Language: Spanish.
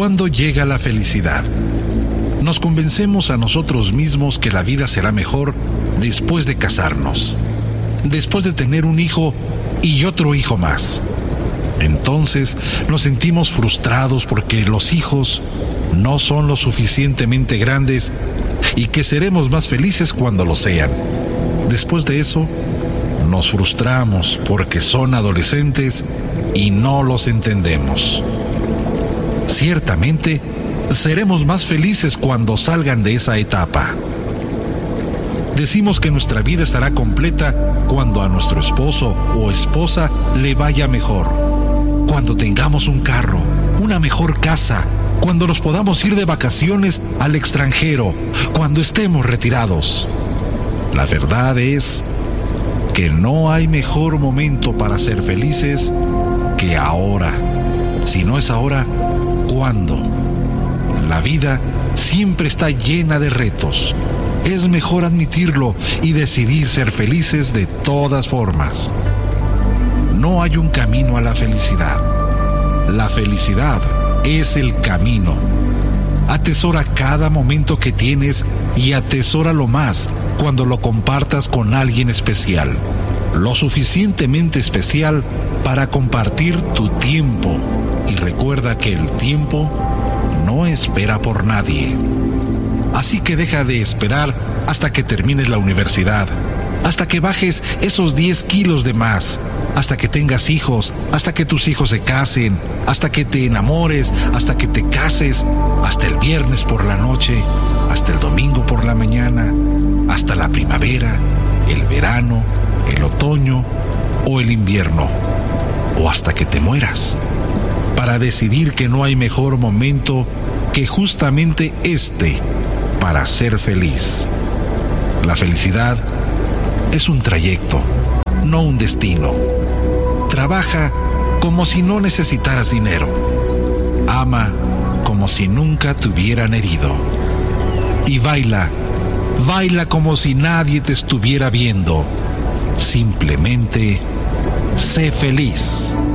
¿Cuándo llega la felicidad? Nos convencemos a nosotros mismos que la vida será mejor después de casarnos, después de tener un hijo y otro hijo más. Entonces nos sentimos frustrados porque los hijos no son lo suficientemente grandes y que seremos más felices cuando lo sean. Después de eso, nos frustramos porque son adolescentes y no los entendemos. Ciertamente, seremos más felices cuando salgan de esa etapa. Decimos que nuestra vida estará completa cuando a nuestro esposo o esposa le vaya mejor, cuando tengamos un carro, una mejor casa, cuando nos podamos ir de vacaciones al extranjero, cuando estemos retirados. La verdad es que no hay mejor momento para ser felices que ahora. Si no es ahora, ¿cuándo? La vida siempre está llena de retos. Es mejor admitirlo y decidir ser felices de todas formas. No hay un camino a la felicidad. La felicidad es el camino. Atesora cada momento que tienes y atesóralo más cuando lo compartas con alguien especial. Lo suficientemente especial para compartir tu tiempo. Y recuerda que el tiempo no espera por nadie. Así que deja de esperar hasta que termines la universidad, hasta que bajes esos 10 kilos de más, hasta que tengas hijos, hasta que tus hijos se casen, hasta que te enamores, hasta que te cases, hasta el viernes por la noche, hasta el domingo por la mañana, hasta la primavera, el verano, el otoño o el invierno, o hasta que te mueras, para decidir que no hay mejor momento que justamente este para ser feliz. La felicidad es un trayecto, no un destino. Trabaja como si no necesitaras dinero. Ama como si nunca te hubieran herido. Y baila como si nadie te estuviera viendo. Simplemente sé feliz.